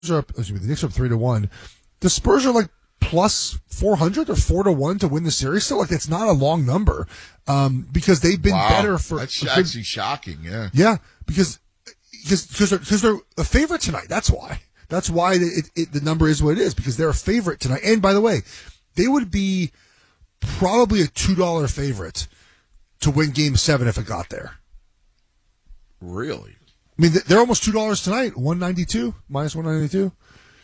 are up, excuse me, the Knicks are up 3-1. The Spurs are like plus 400 or 4-1 to win the series. So like it's not a long number, because they've been better for. That's actually shocking. Yeah. Yeah, because they're a favorite tonight. That's why. That's why the number is what it is, because they're a favorite tonight. And by the way, they would be probably a $2 favorite to win Game 7 if it got there. Really? I mean, they're almost $2 tonight. 192 minus 192.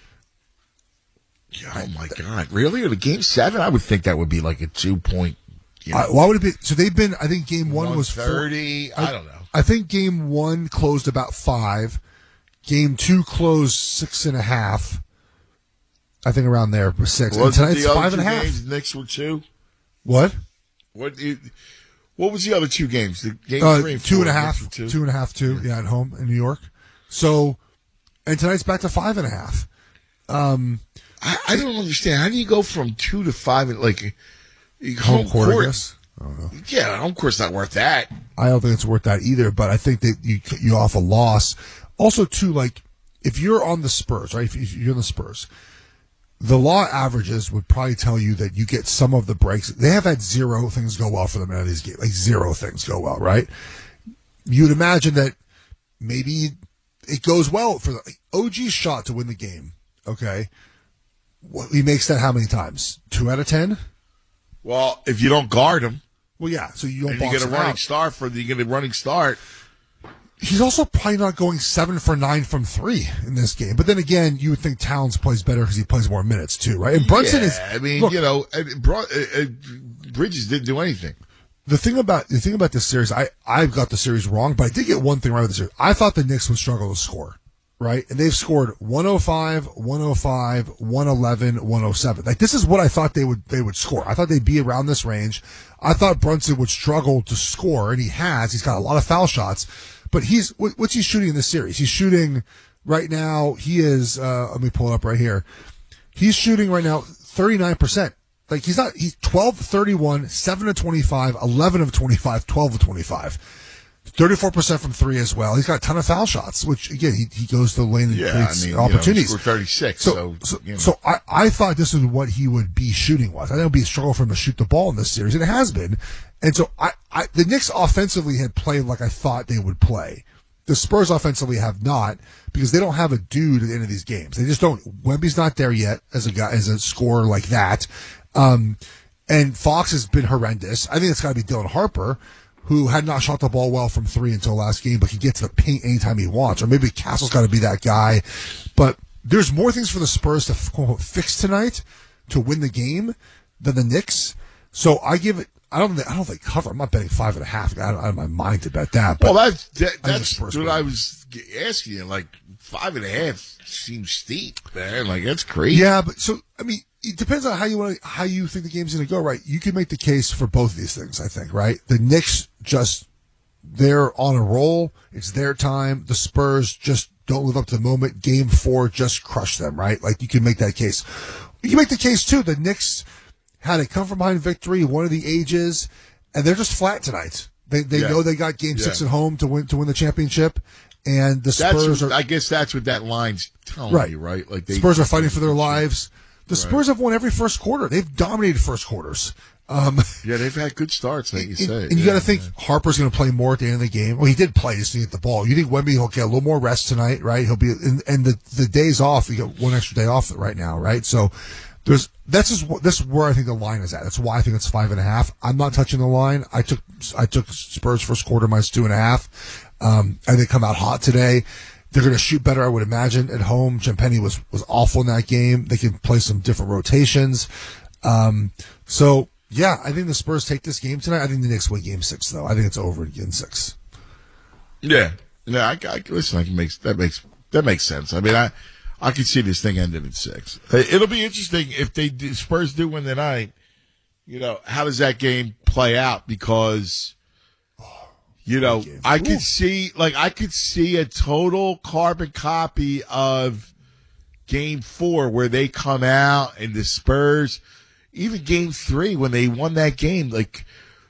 Yeah, oh my God! Really? Or the Game 7? I would think that would be like a 2-point. Why would it be? So they've been. I think Game 1 was 30. I don't know. I think Game 1 closed about 5. Game 2 closed 6.5. I think around there, 6. And tonight's the 5.5. Games, the Knicks were 2. What? What was the other 2 games? The game 3 and 2.5. 2.5. 2. Yeah, at home in New York. So, and tonight's back to 5.5. I don't understand. How do you go from 2 to 5? Like home court, I guess. I don't know. Yeah, home court's not worth that. I don't think it's worth that either. But I think that you off a loss. Also, too, like if you're on the Spurs, right? If you're on the Spurs, the law averages would probably tell you that you get some of the breaks. They have had 0 things go well for them out of these games, like 0 things go well, right? You'd imagine that maybe it goes well for OG's shot to win the game. Okay. He makes that how many times? 2 out of 10? Well, if you don't guard him. Well, yeah, so you don't and box you get a running out. start you get a running start. He's also probably not going 7 for 9 from 3 in this game. But then again, you would think Towns plays better because he plays more minutes too, right? And Brunson is. I mean, look, Bridges didn't do anything. The thing about this series, I got the series wrong, but I did get one thing right with the series. I thought the Knicks would struggle to score, right? And they've scored 105, 105, 111, 107. Like this is what I thought they would score. I thought they'd be around this range. I thought Brunson would struggle to score, and he has. He's got a lot of foul shots. But what's he shooting in this series? He's shooting right now. He is. Let me pull it up right here. He's shooting right now 39%. Like he's 12 of 31, 7 of 25, 11 of 25, 12 of 25, 34% from 3 as well. He's got a ton of foul shots, which again he goes to the lane and creates opportunities. He scored 36. So I thought this is what he would be shooting was. I think it would be a struggle for him to shoot the ball in this series, and it has been. And so the Knicks offensively had played like I thought they would play. The Spurs offensively have not, because they don't have a dude at the end of these games. They just don't. Wemby's not there yet as a scorer like that. And Fox has been horrendous. I think it's got to be Dylan Harper, who had not shot the ball well from 3 until last game, but can get to the paint anytime he wants. Or maybe Castle's got to be that guy. But there's more things for the Spurs to quote, fix tonight to win the game than the Knicks. So I give it. I don't think cover. I'm not betting 5.5. Out of my mind to bet that. But well, that's what I was asking you. Like 5.5 seems steep, man. Like that's crazy. Yeah, but so I mean, it depends on how you think the game's going to go. Right? You can make the case for both of these things. I think. Right? The Knicks they're on a roll. It's their time. The Spurs just don't live up to the moment. Game 4 just crushed them. Right? Like you can make that case. You can make the case too. The Knicks had a come from behind victory, one of the ages, and they're just flat tonight. They know they got Game 6 at home to win the championship, and the Spurs are. I guess that's what that line's telling you, right? Like Spurs are fighting for their lives. The Spurs have won every first quarter. They've dominated first quarters. Yeah, they've had good starts, like you say. And you got to think Harper's going to play more at the end of the game. Well, he did play just to get the ball. You think Wemby will get a little more rest tonight, right? He'll be, and the days off, you got one extra day off right now, right? So this is where I think the line is at. That's why I think it's 5.5. I'm not touching the line. I took Spurs first quarter minus 2.5. And they come out hot today. They're going to shoot better, I would imagine, at home. Jempeni was awful in that game. They can play some different rotations. So yeah, I think the Spurs take this game tonight. I think the Knicks win Game 6, though. I think it's over in Game 6. Yeah, listen. That makes sense. I mean, I could see this thing ending at 6. It'll be interesting if Spurs do win tonight. You know, how does that game play out? Because, you know, I could see a total carbon copy of Game 4 where they come out and the Spurs, even Game 3 when they won that game, like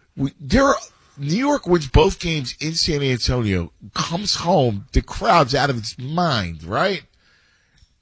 New York wins both games in San Antonio, comes home, the crowd's out of its mind, right?